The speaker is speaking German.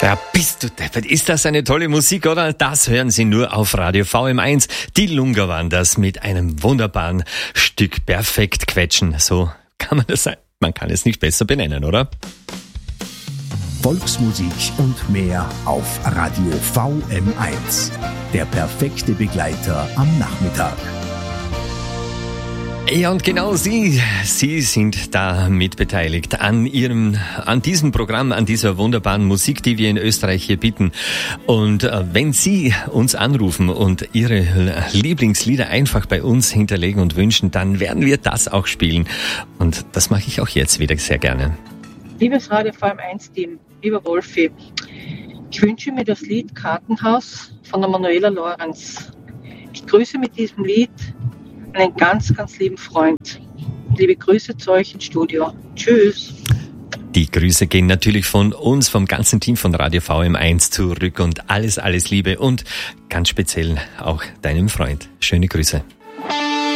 Ja, bist du deppert. Ist das eine tolle Musik, oder? Das hören Sie nur auf Radio VM1. Die Lunga waren das mit einem wunderbaren Stück Perfekt quetschen. So kann man das sagen. Man kann es nicht besser benennen, oder? Volksmusik und mehr auf Radio VM1. Der perfekte Begleiter am Nachmittag. Ja, und genau Sie sind da mitbeteiligt an diesem Programm, an dieser wunderbaren Musik, die wir in Österreich hier bieten. Und wenn Sie uns anrufen und Ihre Lieblingslieder einfach bei uns hinterlegen und wünschen, dann werden wir das auch spielen. Und das mache ich auch jetzt wieder sehr gerne. Liebes Radio VM1-Team, lieber Wolfi, ich wünsche mir das Lied Kartenhaus von der Manuela Lorenz. Ich grüße mit diesem Lied einen ganz, ganz lieben Freund. Liebe Grüße zu euch ins Studio. Tschüss. Die Grüße gehen natürlich von uns, vom ganzen Team von Radio VM1 zurück und alles Liebe und ganz speziell auch deinem Freund. Schöne Grüße.